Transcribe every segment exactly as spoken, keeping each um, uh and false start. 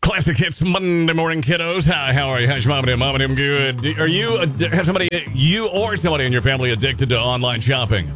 Classic Hits Monday morning, kiddos. Hi, how are you? How's your mom and mom and good? Are you, uh, have somebody, you or somebody in your family addicted to online shopping?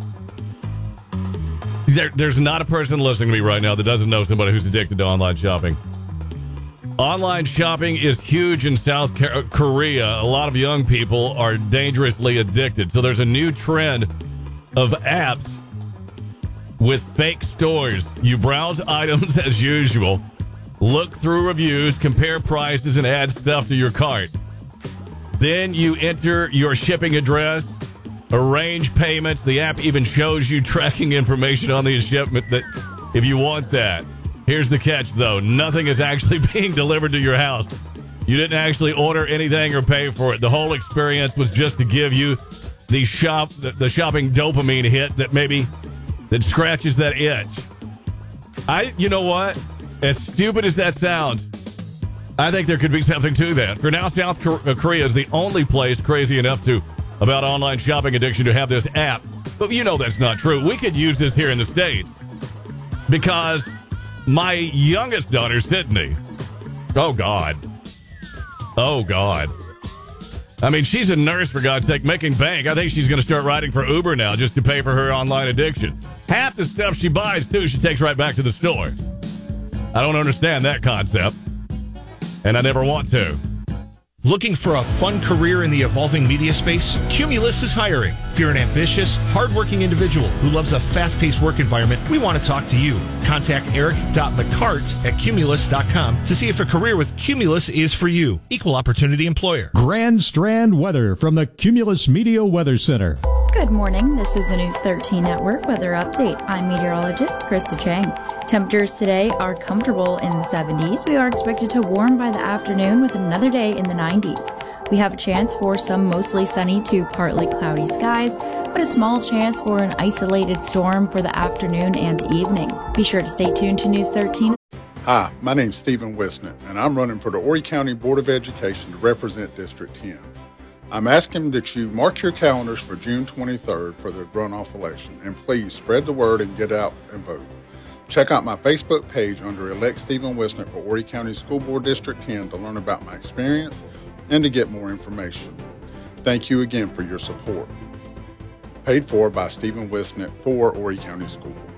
There, there's not a person listening to me right now that doesn't know somebody who's addicted to online shopping. Online shopping is huge in South Korea. A lot of young people are dangerously addicted. So there's a new trend of apps with fake stores. You browse items as usual, look through reviews, compare prices, and add stuff to your cart. Then you enter your shipping address, arrange payments. The app even shows you tracking information on the shipment that if you want that. Here's the catch, though. Nothing is actually being delivered to your house. You didn't actually order anything or pay for it. The whole experience was just to give you the shop, the, the shopping dopamine hit that maybe that scratches that itch. I, you know what? As stupid as that sounds, I think there could be something to that. For now, South Korea is the only place crazy enough to about online shopping addiction to have this app. But you know that's not true. We could use this here in the States because my youngest daughter, Sydney, oh, God. Oh, God. I mean, she's a nurse, for God's sake, making bank. I think she's going to start riding for Uber now just to pay for her online addiction. Half the stuff she buys, too, she takes right back to the store. I don't understand that concept, and I never want to. Looking for a fun career in the evolving media space? Cumulus is hiring. If you're an ambitious, hardworking individual who loves a fast-paced work environment, we want to talk to you. Contact eric dot mccart at cumulus dot com to see if a career with Cumulus is for you. Equal opportunity employer. Grand Strand weather from the Cumulus Media Weather Center. Good morning. This is the News thirteen Network weather update. I'm meteorologist Krista Chang. Temperatures today are comfortable in the seventies. We are expected to warm by the afternoon with another day in the nineties. We have a chance for some mostly sunny to partly cloudy skies, but a small chance for an isolated storm for the afternoon and evening. Be sure to stay tuned to News thirteen. Hi, my name's Stephen Wisnett, and I'm running for the Horry County Board of Education to represent District ten. I'm asking that you mark your calendars for June twenty-third for the runoff election, and please spread the word and get out and vote. Check out my Facebook page under Elect Stephen Wisnett for Horry County School Board District ten to learn about my experience and to get more information. Thank you again for your support. Paid for by Stephen Wisnett for Horry County School Board.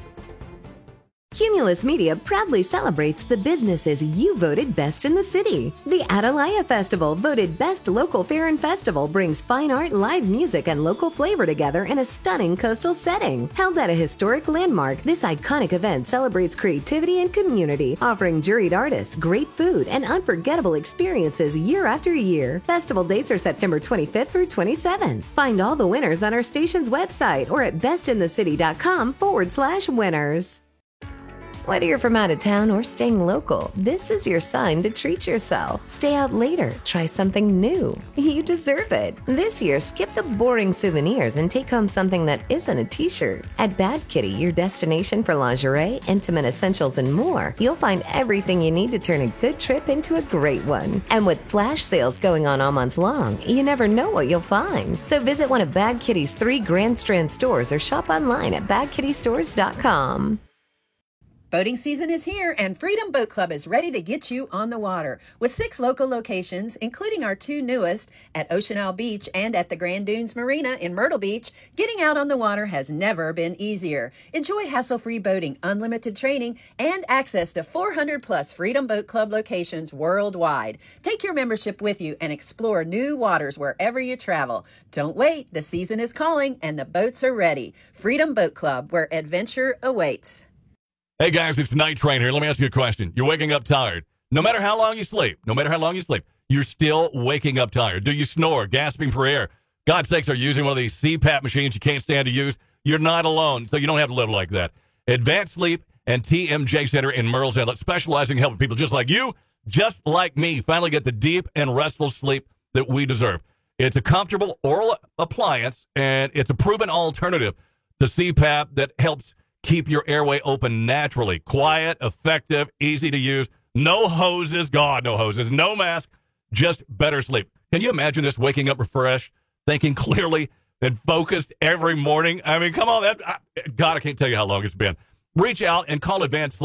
Cumulus Media proudly celebrates the businesses you voted best in the city. The Atalaya Festival, voted Best Local Fair and Festival, brings fine art, live music, and local flavor together in a stunning coastal setting. Held at a historic landmark, this iconic event celebrates creativity and community, offering juried artists, great food, and unforgettable experiences year after year. Festival dates are September twenty-fifth through twenty-seventh. Find all the winners on our station's website or at bestinthecity.com forward slash winners. Whether you're from out of town or staying local, this is your sign to treat yourself. Stay out later, try something new. You deserve it. This year, skip the boring souvenirs and take home something that isn't a t-shirt. At Bad Kitty, your destination for lingerie, intimate essentials, and more, you'll find everything you need to turn a good trip into a great one. And with flash sales going on all month long, you never know what you'll find. So visit one of Bad Kitty's three Grand Strand stores or shop online at bad kitty stores dot com. Boating season is here, and Freedom Boat Club is ready to get you on the water. With six local locations, including our two newest at Ocean Isle Beach and at the Grand Dunes Marina in Myrtle Beach, getting out on the water has never been easier. Enjoy hassle-free boating, unlimited training, and access to four hundred plus Freedom Boat Club locations worldwide. Take your membership with you and explore new waters wherever you travel. Don't wait, the season is calling and the boats are ready. Freedom Boat Club, where adventure awaits. Hey, guys, it's Night Train here. Let me ask you a question. You're waking up tired. No matter how long you sleep, no matter how long you sleep, you're still waking up tired. Do you snore, gasping for air? God's sakes, are you using one of these C PAP machines you can't stand to use? You're not alone, so you don't have to live like that. Advanced Sleep and T M J Center in Merle's Inlet, specializing in helping people just like you, just like me, finally get the deep and restful sleep that we deserve. It's a comfortable oral appliance, and it's a proven alternative to C PAP that helps keep your airway open naturally. Quiet, effective, easy to use. No hoses. God, no hoses. No mask. Just better sleep. Can you imagine this, waking up refreshed, thinking clearly, and focused every morning? I mean, come on. That, I, God, I can't tell you how long it's been. Reach out and call Advanced Sleep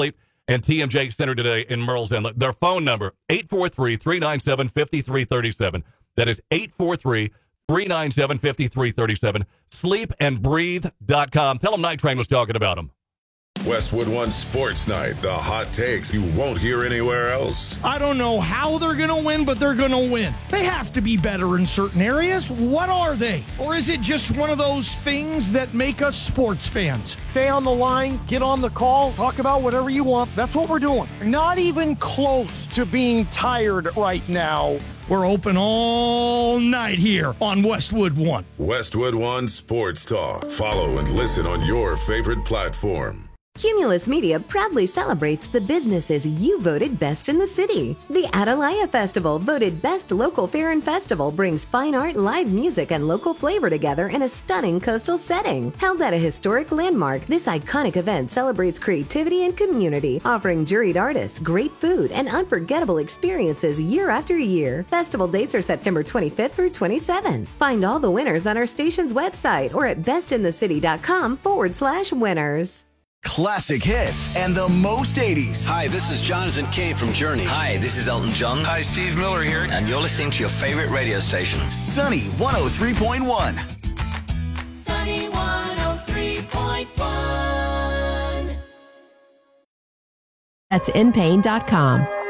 and T M J Center today in Merle's Inlet. Their phone number, eight four three, three nine seven, five three three seven. That is eight four three, three nine seven, five three three seven. sleep and breathe dot com. Tell them Night Train was talking about them. Westwood One Sports Night, the hot takes you won't hear anywhere else. I don't know how they're going to win, but they're going to win. They have to be better in certain areas. What are they? Or is it just one of those things that make us sports fans? Stay on the line, get on the call, talk about whatever you want. That's what we're doing. Not even close to being tired right now. We're open all night here on Westwood One. Westwood One Sports Talk. Follow and listen on your favorite platform. Cumulus Media proudly celebrates the businesses you voted best in the city. The Atalaya Festival, voted best local fair and festival, brings fine art, live music, and local flavor together in a stunning coastal setting. Held at a historic landmark, this iconic event celebrates creativity and community, offering juried artists, great food, and unforgettable experiences year after year. Festival dates are September twenty-fifth through twenty-seventh. Find all the winners on our station's website or at bestinthecity.com forward slash winners. Classic hits and the most eighties. Hi, this is Jonathan Cave from Journey. Hi, this is Elton John. Hi, Steve Miller here. And you're listening to your favorite radio station, Sunny one oh three point one. Sunny one oh three point one. That's in pain dot com.